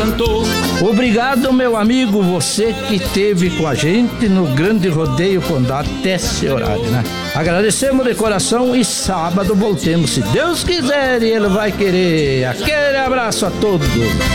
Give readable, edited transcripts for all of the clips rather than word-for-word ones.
cantou. Obrigado, meu amigo, você que esteve com a gente no Grande Rodeio Condá até esse horário, né? Agradecemos de coração e sábado voltemos, se Deus quiser e Ele vai querer. Aquele abraço a todos.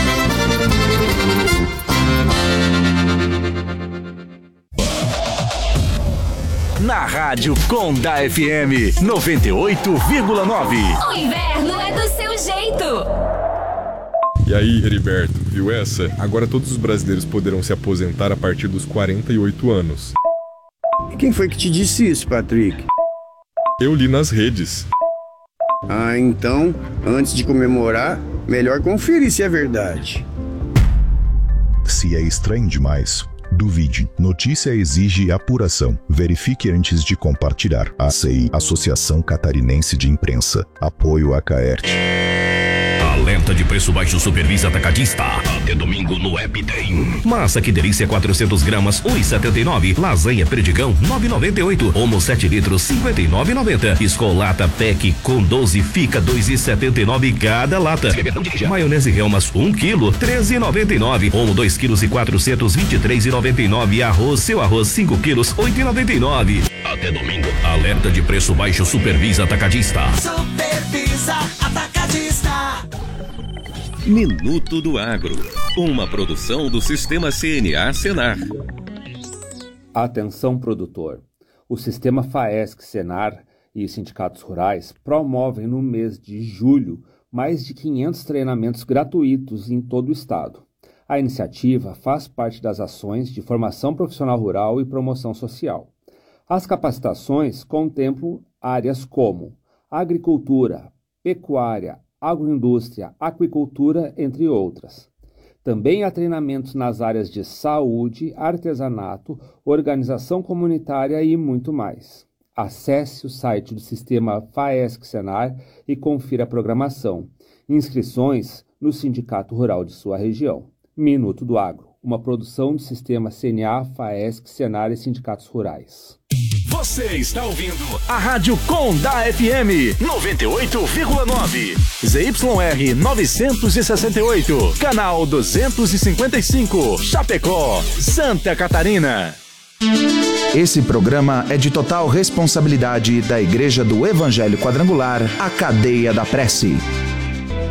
Na Rádio Condá FM 98,9. O inverno é do seu jeito. E aí, Heriberto, viu essa? Agora todos os brasileiros poderão se aposentar a partir dos 48 anos. E quem foi que te disse isso, Patrick? Eu li nas redes. Ah, então, antes de comemorar, melhor conferir se é verdade. Se é estranho demais, duvide. Notícia exige apuração. Verifique antes de compartilhar. ACI, Associação Catarinense de Imprensa. Apoio a Caert. Alerta de preço baixo Supervisa Atacadista. Até domingo no app tem. Massa que delícia 400 gramas, 1,79. Lasanha Perdigão, 9,98. Omo 7 litros, 59,90. Escolata Pack com 12 fica 2,79 cada lata. Maionese Helmas 1 quilo, 13,99. Omo 2 quilos e 400, 23,99. Arroz, seu arroz 5 quilos, 8,99. Até domingo. Alerta de preço baixo Supervisa Atacadista. Supervisa Atacadista. Minuto do Agro, uma produção do Sistema CNA Senar. Atenção, produtor. O Sistema FAESC Senar e os sindicatos rurais promovem no mês de julho mais de 500 treinamentos gratuitos em todo o estado. A iniciativa faz parte das ações de formação profissional rural e promoção social. As capacitações contemplam áreas como agricultura, pecuária, agroindústria, aquicultura, entre outras. Também há treinamentos nas áreas de saúde, artesanato, organização comunitária e muito mais. Acesse o site do Sistema FAESC Senar e confira a programação. Inscrições no Sindicato Rural de sua região. Minuto do Agro, uma produção do Sistema CNA, FAESC, Senar e Sindicatos Rurais. Você está ouvindo a Rádio Condá FM 98,9. ZYR 968, canal 255, Chapecó, Santa Catarina. Esse programa é de total responsabilidade da Igreja do Evangelho Quadrangular, a Cadeia da Prece.